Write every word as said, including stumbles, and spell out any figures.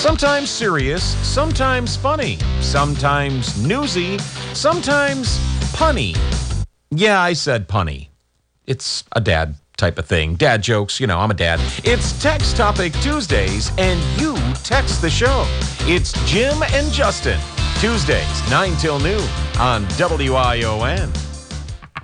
Sometimes serious, sometimes funny, sometimes newsy, sometimes punny. Yeah, I said punny. It's a dad type of thing. Dad jokes, you know, I'm a dad. It's Text Topic Tuesdays, and you text the show. It's Jim and Justin. Tuesdays, nine till noon on W I O N.